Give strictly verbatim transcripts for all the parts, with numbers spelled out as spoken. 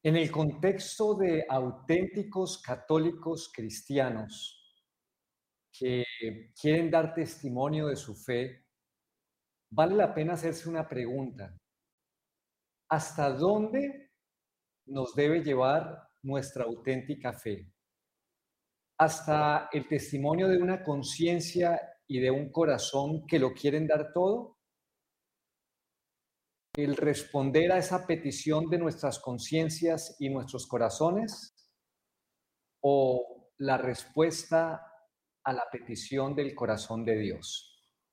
En el contexto de auténticos católicos cristianos que quieren dar testimonio de su fe, vale la pena hacerse una pregunta. ¿Hasta dónde nos debe llevar nuestra auténtica fe? ¿Hasta el testimonio de una conciencia y de un corazón que lo quieren dar todo? ¿El responder a esa petición de nuestras conciencias y nuestros corazones? ¿O la respuesta a la petición del corazón de Dios?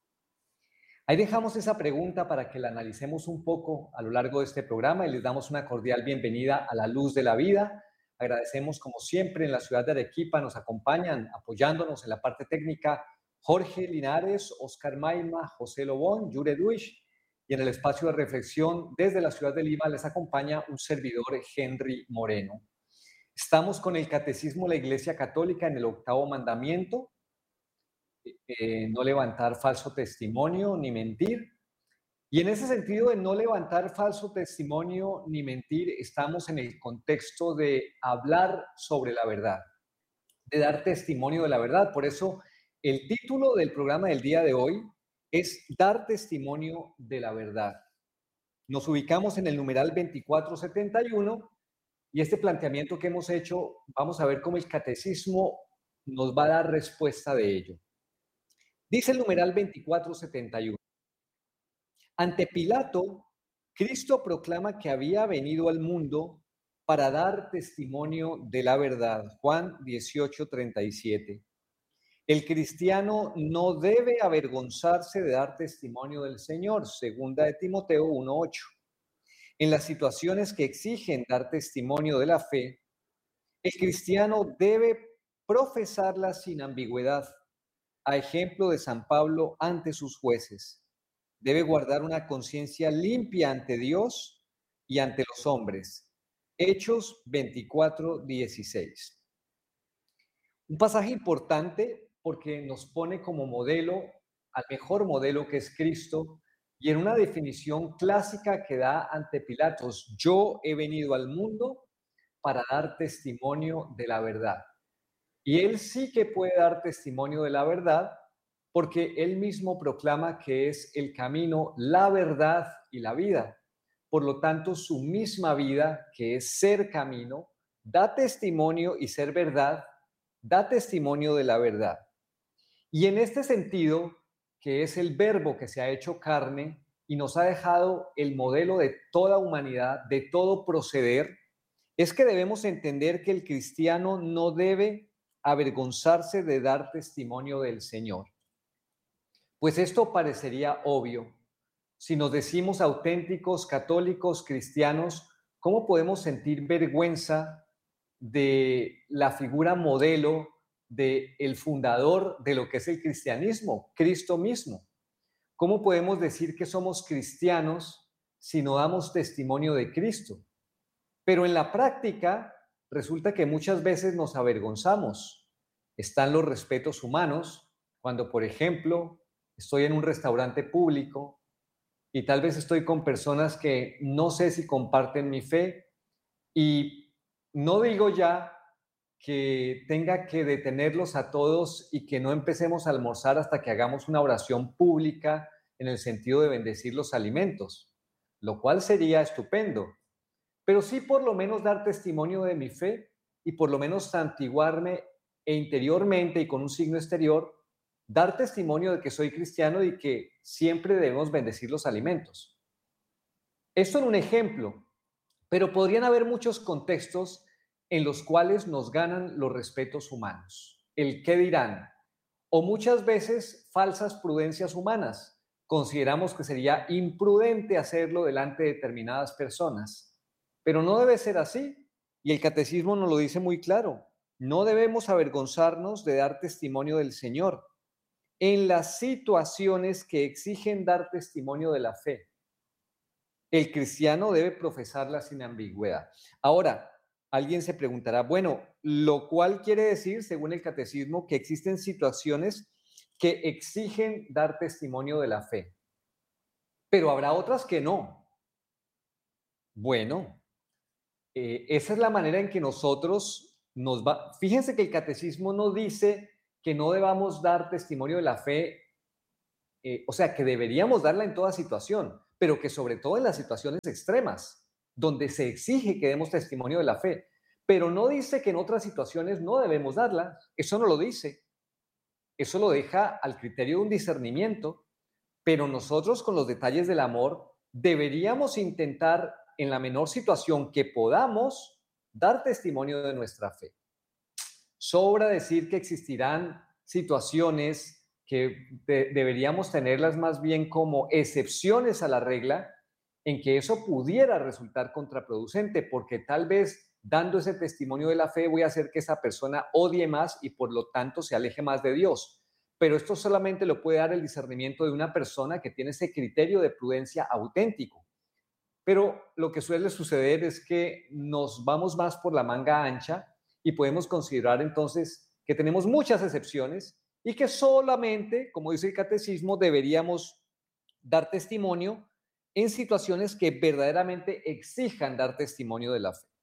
Ahí dejamos esa pregunta para que la analicemos un poco a lo largo de este programa y les damos una cordial bienvenida a La Luz de la Vida. Agradecemos, como siempre, en la ciudad de Arequipa nos acompañan apoyándonos en la parte técnica Jorge Linares, Oscar Maima, José Lobón, Yure Duish, y en el espacio de reflexión desde la ciudad de Lima les acompaña un servidor, Henry Moreno. Estamos con el Catecismo de la Iglesia Católica en el octavo mandamiento, eh, no levantar falso testimonio ni mentir. Y en ese sentido de no levantar falso testimonio ni mentir, estamos en el contexto de hablar sobre la verdad, de dar testimonio de la verdad. Por eso el título del programa del día de hoy es Dar testimonio de la verdad. Nos ubicamos en el numeral veinticuatro setenta y uno y este planteamiento que hemos hecho, vamos a ver cómo el catecismo nos va a dar respuesta de ello. Dice el numeral veinticuatro setenta y uno. Ante Pilato, Cristo proclama que había venido al mundo para dar testimonio de la verdad. Juan dieciocho treinta y siete. El cristiano no debe avergonzarse de dar testimonio del Señor. Segunda de Timoteo uno ocho. En las situaciones que exigen dar testimonio de la fe, el cristiano debe profesarla sin ambigüedad, a ejemplo de San Pablo ante sus jueces. Debe guardar una conciencia limpia ante Dios y ante los hombres. Hechos veinticuatro dieciséis. Un pasaje importante porque nos pone como modelo al mejor modelo que es Cristo y en una definición clásica que da ante Pilatos: yo he venido al mundo para dar testimonio de la verdad. Y él sí que puede dar testimonio de la verdad porque él mismo proclama que es el camino, la verdad y la vida. Por lo tanto, su misma vida, que es ser camino, da testimonio y ser verdad, da testimonio de la verdad. Y en este sentido, que es el verbo que se ha hecho carne y nos ha dejado el modelo de toda humanidad, de todo proceder, es que debemos entender que el cristiano no debe avergonzarse de dar testimonio del Señor. Pues esto parecería obvio. Si nos decimos auténticos católicos cristianos, ¿cómo podemos sentir vergüenza de la figura modelo del fundador de lo que es el cristianismo, Cristo mismo? ¿Cómo podemos decir que somos cristianos si no damos testimonio de Cristo? Pero en la práctica resulta que muchas veces nos avergonzamos. Están los respetos humanos, cuando, por ejemplo, estoy en un restaurante público y tal vez estoy con personas que no sé si comparten mi fe, y no digo ya que tenga que detenerlos a todos y que no empecemos a almorzar hasta que hagamos una oración pública en el sentido de bendecir los alimentos, lo cual sería estupendo. Pero sí por lo menos dar testimonio de mi fe y por lo menos santiguarme e interiormente y con un signo exterior, dar testimonio de que soy cristiano y que siempre debemos bendecir los alimentos. Esto en un ejemplo, pero podrían haber muchos contextos en los cuales nos ganan los respetos humanos. El qué dirán, o muchas veces falsas prudencias humanas. Consideramos que sería imprudente hacerlo delante de determinadas personas, pero no debe ser así, y el catecismo nos lo dice muy claro. No debemos avergonzarnos de dar testimonio del Señor en las situaciones que exigen dar testimonio de la fe. El cristiano debe profesarla sin ambigüedad. Ahora, alguien se preguntará, bueno, lo cual quiere decir, según el catecismo, que existen situaciones que exigen dar testimonio de la fe, pero habrá otras que no. Bueno, Eh, esa es la manera en que nosotros nos va. Fíjense que el catecismo no dice que no debamos dar testimonio de la fe, eh, o sea, que deberíamos darla en toda situación, pero que sobre todo en las situaciones extremas, donde se exige que demos testimonio de la fe. Pero no dice que en otras situaciones no debemos darla. Eso no lo dice. Eso lo deja al criterio de un discernimiento. Pero nosotros, con los detalles del amor, deberíamos intentar, en la menor situación que podamos, dar testimonio de nuestra fe. Sobra decir que existirán situaciones que de, deberíamos tenerlas más bien como excepciones a la regla, en que eso pudiera resultar contraproducente, porque tal vez dando ese testimonio de la fe voy a hacer que esa persona odie más y por lo tanto se aleje más de Dios. Pero esto solamente lo puede dar el discernimiento de una persona que tiene ese criterio de prudencia auténtico. Pero lo que suele suceder es que nos vamos más por la manga ancha y podemos considerar entonces que tenemos muchas excepciones y que solamente, como dice el catecismo, deberíamos dar testimonio en situaciones que verdaderamente exijan dar testimonio de la fe.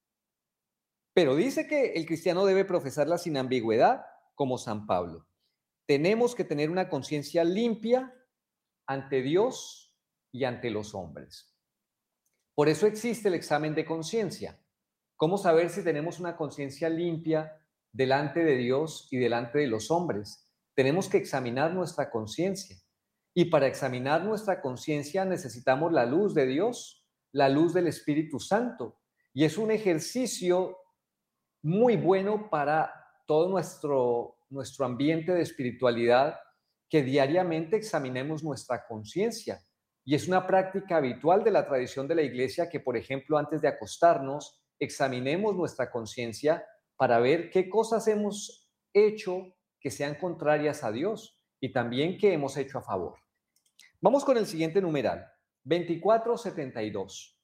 Pero dice que el cristiano debe profesarla sin ambigüedad, como San Pablo. Tenemos que tener una conciencia limpia ante Dios y ante los hombres. Por eso existe el examen de conciencia. ¿Cómo saber si tenemos una conciencia limpia delante de Dios y delante de los hombres? Tenemos que examinar nuestra conciencia. Y para examinar nuestra conciencia necesitamos la luz de Dios, la luz del Espíritu Santo. Y es un ejercicio muy bueno para todo nuestro, nuestro ambiente de espiritualidad, que diariamente examinemos nuestra conciencia. Y es una práctica habitual de la tradición de la Iglesia que, por ejemplo, antes de acostarnos, examinemos nuestra conciencia para ver qué cosas hemos hecho que sean contrarias a Dios y también qué hemos hecho a favor. Vamos con el siguiente numeral, veinticuatro setenta y dos.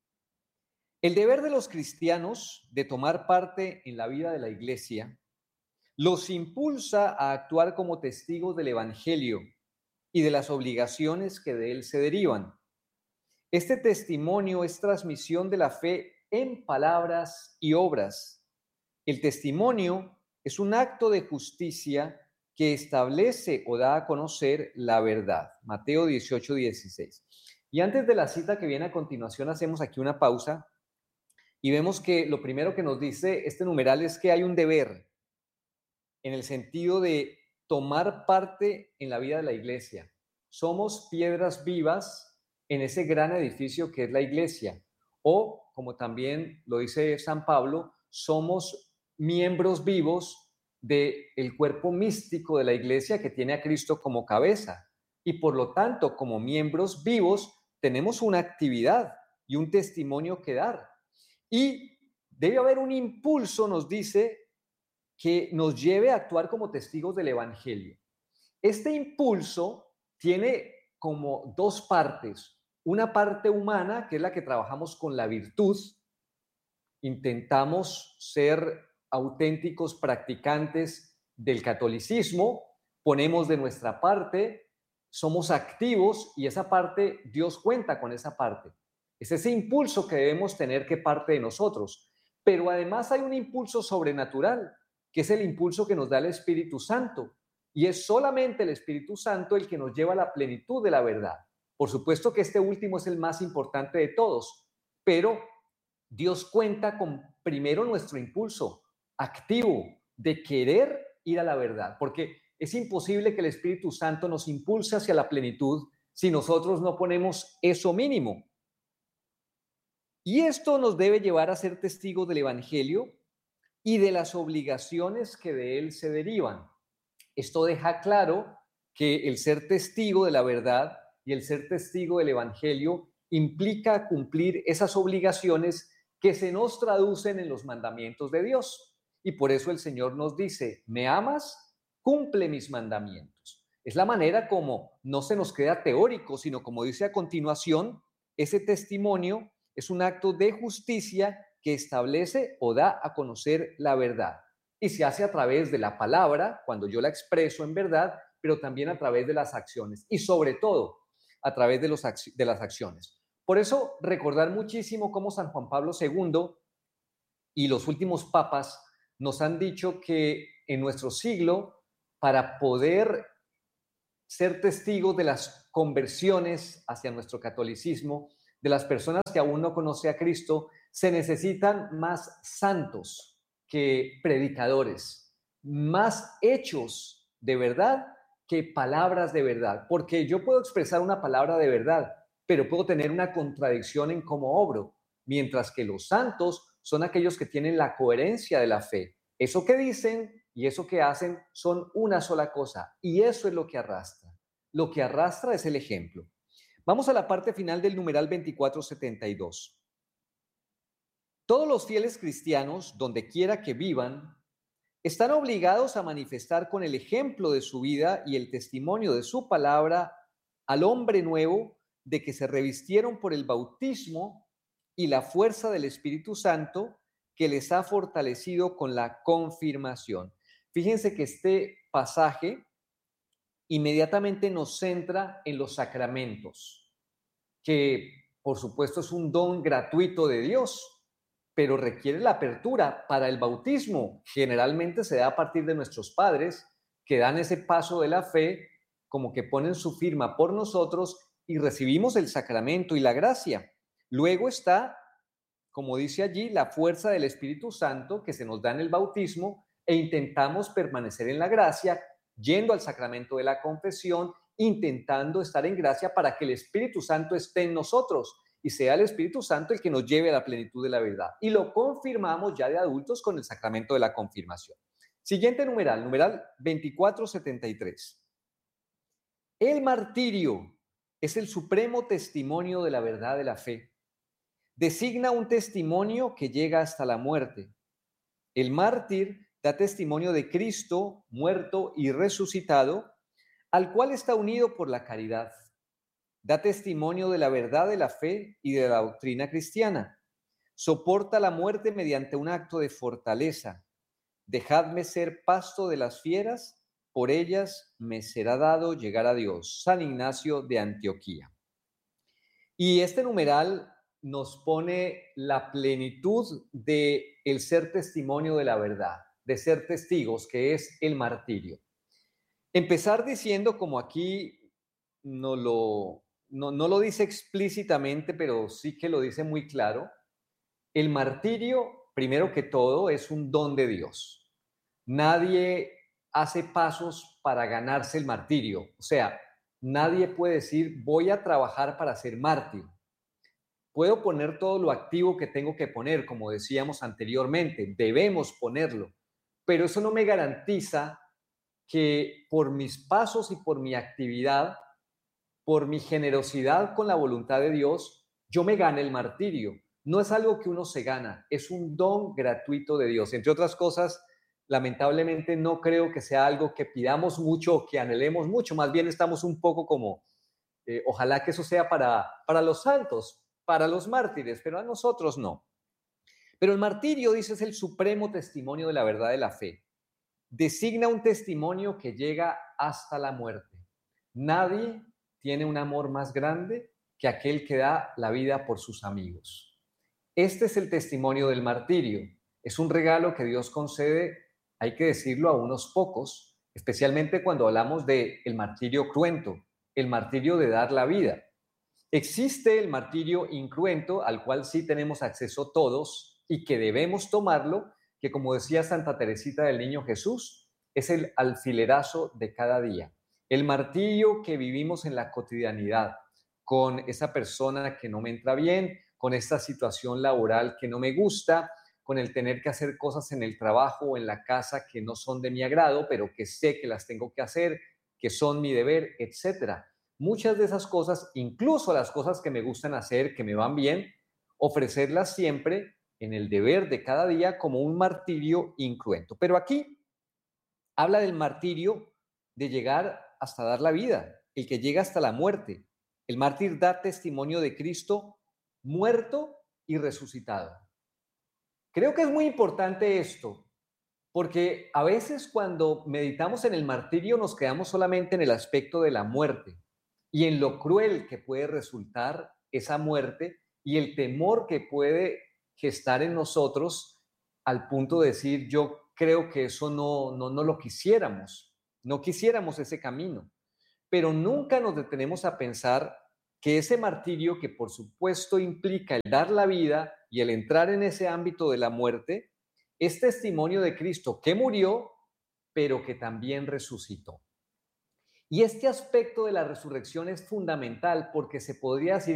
El deber de los cristianos de tomar parte en la vida de la Iglesia los impulsa a actuar como testigos del Evangelio y de las obligaciones que de él se derivan. Este testimonio es transmisión de la fe en palabras y obras. El testimonio es un acto de justicia que establece o da a conocer la verdad. Mateo dieciocho, dieciséis. Y antes de la cita que viene a continuación, hacemos aquí una pausa y vemos que lo primero que nos dice este numeral es que hay un deber en el sentido de tomar parte en la vida de la iglesia. Somos piedras vivas en ese gran edificio que es la iglesia. O, como también lo dice San Pablo, somos miembros vivos del cuerpo místico de la iglesia que tiene a Cristo como cabeza. Y por lo tanto, como miembros vivos, tenemos una actividad y un testimonio que dar. Y debe haber un impulso, nos dice, que nos lleve a actuar como testigos del Evangelio. Este impulso tiene como dos partes. Una parte humana, que es la que trabajamos con la virtud. Intentamos ser auténticos practicantes del catolicismo, ponemos de nuestra parte, somos activos y esa parte, Dios cuenta con esa parte. Es ese impulso que debemos tener que parte de nosotros. Pero además hay un impulso sobrenatural, que es el impulso que nos da el Espíritu Santo. Y es solamente el Espíritu Santo el que nos lleva a la plenitud de la verdad. Por supuesto que este último es el más importante de todos, pero Dios cuenta con primero nuestro impulso activo de querer ir a la verdad, porque es imposible que el Espíritu Santo nos impulse hacia la plenitud si nosotros no ponemos eso mínimo. Y esto nos debe llevar a ser testigos del Evangelio y de las obligaciones que de él se derivan. Esto deja claro que el ser testigo de la verdad y el ser testigo del Evangelio implica cumplir esas obligaciones que se nos traducen en los mandamientos de Dios. Y por eso el Señor nos dice, ¿me amas? Cumple mis mandamientos. Es la manera como no se nos queda teórico, sino como dice a continuación, ese testimonio es un acto de justicia que establece o da a conocer la verdad. Y se hace a través de la palabra, cuando yo la expreso en verdad, pero también a través de las acciones y sobre todo a través de, los, de las acciones. Por eso recordar muchísimo cómo San Juan Pablo segundo y los últimos papas nos han dicho que en nuestro siglo, para poder ser testigos de las conversiones hacia nuestro catolicismo, de las personas que aún no conocen a Cristo, se necesitan más santos que predicadores, más hechos de verdad que palabras de verdad, porque yo puedo expresar una palabra de verdad, pero puedo tener una contradicción en cómo obro, mientras que los santos son aquellos que tienen la coherencia de la fe. Eso que dicen y eso que hacen son una sola cosa, y eso es lo que arrastra. Lo que arrastra es el ejemplo. Vamos a la parte final del numeral veinticuatro setenta y dos. Todos los fieles cristianos, donde quiera que vivan, están obligados a manifestar con el ejemplo de su vida y el testimonio de su palabra al hombre nuevo de que se revistieron por el bautismo y la fuerza del Espíritu Santo que les ha fortalecido con la confirmación. Fíjense que este pasaje inmediatamente nos centra en los sacramentos, que por supuesto es un don gratuito de Dios, pero requiere la apertura para el bautismo. Generalmente se da a partir de nuestros padres, que dan ese paso de la fe, como que ponen su firma por nosotros y recibimos el sacramento y la gracia. Luego está, como dice allí, la fuerza del Espíritu Santo que se nos da en el bautismo e intentamos permanecer en la gracia, yendo al sacramento de la confesión, intentando estar en gracia para que el Espíritu Santo esté en nosotros y sea el Espíritu Santo el que nos lleve a la plenitud de la verdad. Y lo confirmamos ya de adultos con el sacramento de la confirmación. Siguiente numeral, numeral veinticuatro setenta y tres. El martirio es el supremo testimonio de la verdad de la fe. Designa un testimonio que llega hasta la muerte. El mártir da testimonio de Cristo muerto y resucitado, al cual está unido por la caridad. Da testimonio de la verdad de la fe y de la doctrina cristiana. Soporta la muerte mediante un acto de fortaleza. Dejadme ser pasto de las fieras, por ellas me será dado llegar a Dios. San Ignacio de Antioquía. Y este numeral nos pone la plenitud de el ser testimonio de la verdad, de ser testigos, que es el martirio. Empezar diciendo, como aquí no lo, no, no lo dice explícitamente, pero sí que lo dice muy claro, el martirio, primero que todo, es un don de Dios. Nadie hace pasos para ganarse el martirio. O sea, nadie puede decir, voy a trabajar para ser mártir. Puedo poner todo lo activo que tengo que poner, como decíamos anteriormente, debemos ponerlo, pero eso no me garantiza que por mis pasos y por mi actividad, por mi generosidad con la voluntad de Dios, yo me gane el martirio. No es algo que uno se gana, es un don gratuito de Dios. Entre otras cosas, lamentablemente no creo que sea algo que pidamos mucho o que anhelemos mucho, más bien estamos un poco como, eh, ojalá que eso sea para, para los santos, para los mártires, pero a nosotros no. Pero el martirio, dice, es el supremo testimonio de la verdad de la fe. Designa un testimonio que llega hasta la muerte. Nadie tiene un amor más grande que aquel que da la vida por sus amigos. Este es el testimonio del martirio. Es un regalo que Dios concede, hay que decirlo, a unos pocos, especialmente cuando hablamos del martirio cruento, el martirio de dar la vida. Existe el martirio incruento, al cual sí tenemos acceso todos y que debemos tomarlo, que como decía Santa Teresita del Niño Jesús, es el alfilerazo de cada día. El martirio que vivimos en la cotidianidad, con esa persona que no me entra bien, con esta situación laboral que no me gusta, con el tener que hacer cosas en el trabajo o en la casa que no son de mi agrado, pero que sé que las tengo que hacer, que son mi deber, etcétera. Muchas de esas cosas, incluso las cosas que me gustan hacer, que me van bien, ofrecerlas siempre en el deber de cada día como un martirio incruento. Pero aquí habla del martirio de llegar hasta dar la vida, el que llega hasta la muerte. El mártir da testimonio de Cristo muerto y resucitado. Creo que es muy importante esto, porque a veces cuando meditamos en el martirio nos quedamos solamente en el aspecto de la muerte y en lo cruel que puede resultar esa muerte y el temor que puede gestar en nosotros al punto de decir, yo creo que eso no, no, no lo quisiéramos, no quisiéramos ese camino, pero nunca nos detenemos a pensar que ese martirio, que por supuesto implica el dar la vida y el entrar en ese ámbito de la muerte, es testimonio de Cristo que murió, pero que también resucitó. Y este aspecto de la resurrección es fundamental porque se podría decir